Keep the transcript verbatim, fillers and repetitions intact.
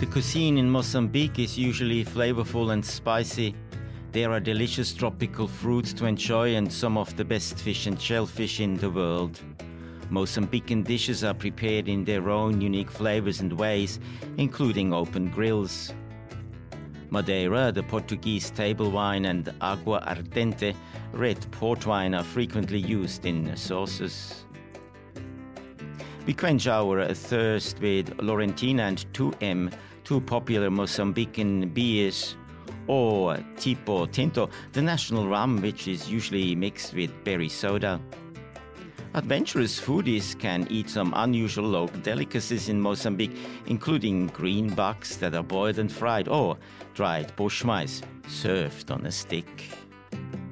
The cuisine in Mozambique is usually flavorful and spicy. There are delicious tropical fruits to enjoy and some of the best fish and shellfish in the world. Mozambican dishes are prepared in their own unique flavors and ways, including open grills. Madeira, the Portuguese table wine, and agua ardente, red port wine, are frequently used in sauces. We quench our thirst with Laurentina and two M, two popular Mozambican beers, or Tipo Tinto, the national rum, which is usually mixed with berry soda. Adventurous foodies can eat some unusual local delicacies in Mozambique, including green bucks that are boiled and fried, or dried bush mice served on a stick.